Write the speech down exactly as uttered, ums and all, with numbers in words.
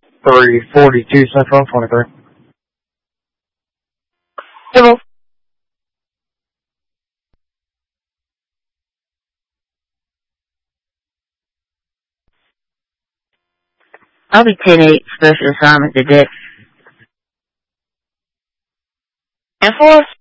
three forty-two Central, twenty-three. Hello. I'll be ten eight, special assignment to Dex. And for us,